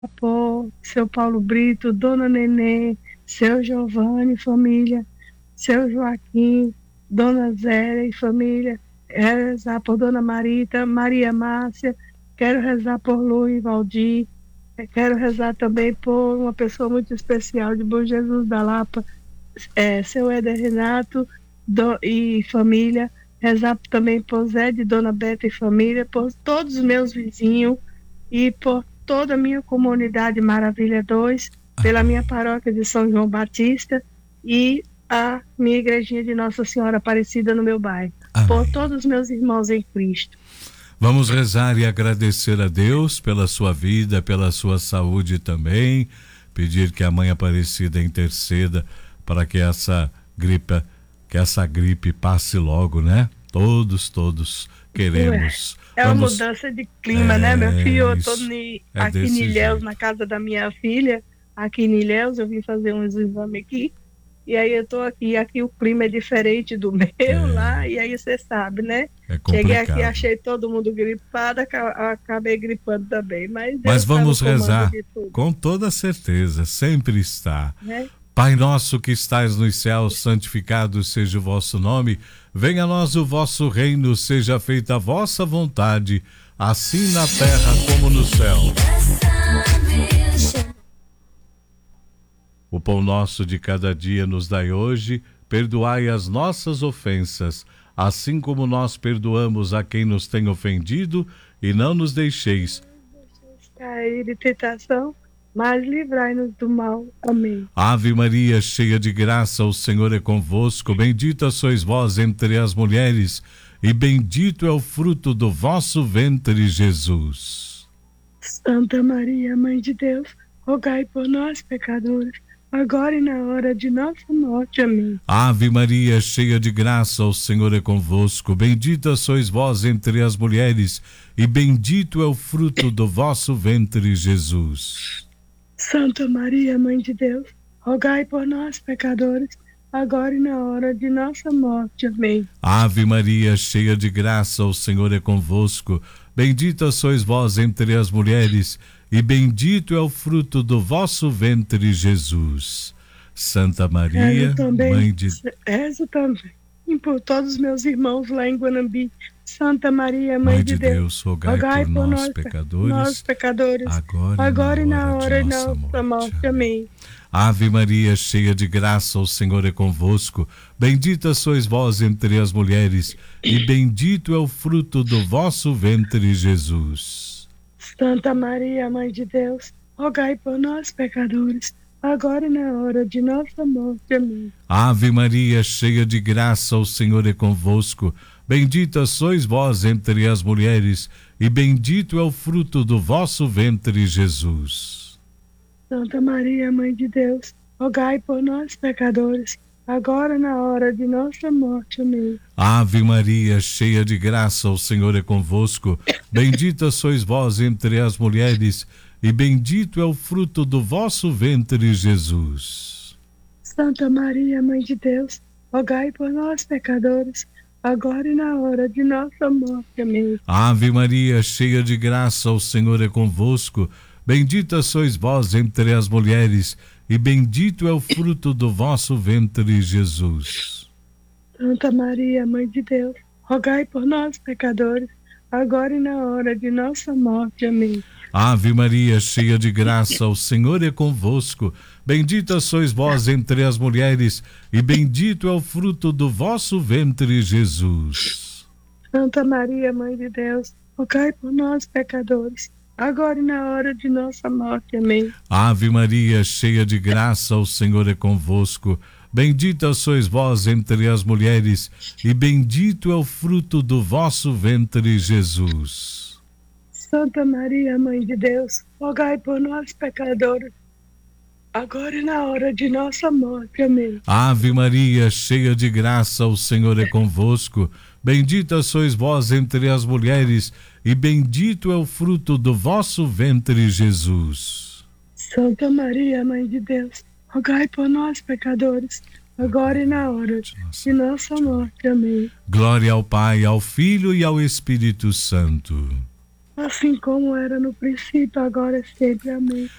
por seu Paulo Brito, Dona Nenê, seu Giovanni, família, seu Joaquim, Dona Zélia e família. Quero rezar por Dona Marita, Maria Márcia, quero rezar por Lu e Valdir, quero rezar também por uma pessoa muito especial de Bom Jesus da Lapa, seu Éder Renato e família, rezar também por Zé de Dona Beta e família, por todos os meus vizinhos e por toda a minha comunidade Maravilha 2, pela minha paróquia de São João Batista e a minha igrejinha de Nossa Senhora Aparecida no meu bairro. Amém. Por todos os meus irmãos em Cristo. Vamos rezar e agradecer a Deus pela sua vida, pela sua saúde também, pedir que a Mãe Aparecida interceda para que essa gripe passe logo, né? Todos queremos. É uma mudança de clima, né, meu filho? Eu tô aqui em Ilhéus, na casa da minha filha, aqui em Ilhéus, eu vim fazer uns exames aqui, e aí eu tô aqui o clima é diferente do meu lá, e aí você sabe, né? É complicado. Cheguei aqui, achei todo mundo gripado, acabei gripando também, mas vamos rezar, com toda certeza, sempre está. Pai nosso que estais nos céus, santificado seja o vosso nome, venha a nós o vosso reino, seja feita a vossa vontade, assim na terra como no céu. O pão nosso de cada dia nos dai hoje, perdoai as nossas ofensas, assim como nós perdoamos a quem nos tem ofendido, e não nos deixeis cair em tentação, mas livrai-nos do mal. Amém. Ave Maria, cheia de graça, o Senhor é convosco, bendita sois vós entre as mulheres, e bendito é o fruto do vosso ventre, Jesus. Santa Maria, Mãe de Deus, rogai por nós, pecadores, agora e na hora de nossa morte. Amém. Ave Maria, cheia de graça, o Senhor é convosco, bendita sois vós entre as mulheres, e bendito é o fruto do vosso ventre, Jesus. Santa Maria, Mãe de Deus, rogai por nós, pecadores, agora e na hora de nossa morte. Amém. Ave Maria, cheia de graça, o Senhor é convosco, bendita sois vós entre as mulheres, e bendito é o fruto do vosso ventre, Jesus. Santa Maria, Mãe de Deus. Rezo também por todos os meus irmãos lá em Guanambi. Santa Maria, Mãe de Deus, rogai por nós, pecadores, agora e na hora de nossa morte. Amém. Ave Maria, cheia de graça, o Senhor é convosco, bendita sois vós entre as mulheres, e bendito é o fruto do vosso ventre, Jesus. Santa Maria, Mãe de Deus, rogai por nós, pecadores, agora e na hora de nossa morte. Amém. Ave Maria, cheia de graça, o Senhor é convosco, bendita sois vós entre as mulheres, e bendito é o fruto do vosso ventre, Jesus. Santa Maria, Mãe de Deus, rogai por nós, pecadores, agora e na hora de nossa morte. Amém. Ave Maria, cheia de graça, o Senhor é convosco, bendita sois vós entre as mulheres, e bendito é o fruto do vosso ventre, Jesus. Santa Maria, Mãe de Deus, rogai por nós, pecadores, agora e na hora de nossa morte. Amém. Ave Maria, cheia de graça, o Senhor é convosco, bendita sois vós entre as mulheres, e bendito é o fruto do vosso ventre, Jesus. Santa Maria, Mãe de Deus, rogai por nós, pecadores, agora e na hora de nossa morte. Amém. Ave Maria, cheia de graça, o Senhor é convosco, bendita sois vós entre as mulheres, e bendito é o fruto do vosso ventre, Jesus. Santa Maria, Mãe de Deus, rogai por nós, pecadores, agora e na hora de nossa morte. Amém. Ave Maria, cheia de graça, o Senhor é convosco, bendita sois vós entre as mulheres, e bendito é o fruto do vosso ventre, Jesus. Santa Maria, Mãe de Deus, rogai por nós, pecadores, agora e na hora de nossa morte. Amém. Ave Maria, cheia de graça, o Senhor é convosco, bendita sois vós entre as mulheres, e bendito é o fruto do vosso ventre, Jesus. Santa Maria, Mãe de Deus, rogai por nós, pecadores, agora e na hora de nossa morte. Amém. Glória ao Pai, ao Filho e ao Espírito Santo. assim como era no princípio, agora é sempre. Amém.